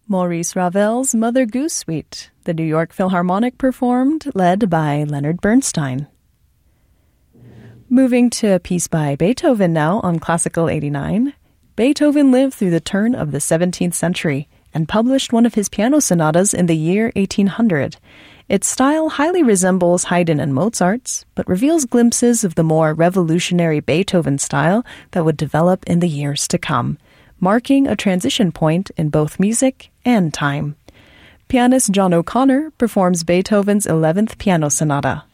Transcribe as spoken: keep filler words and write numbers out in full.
Maurice Ravel's Mother Goose Suite, the New York Philharmonic performed, led by Leonard Bernstein. Moving to a piece by Beethoven now on Classical eighty-nine. Beethoven lived through the turn of the seventeenth century and published one of his piano sonatas in the year eighteen hundred. Its style highly resembles Haydn and Mozart's, but reveals glimpses of the more revolutionary Beethoven style that would develop in the years to come, marking a transition point in both music and time. Pianist John O'Connor performs Beethoven's eleventh Piano Sonata.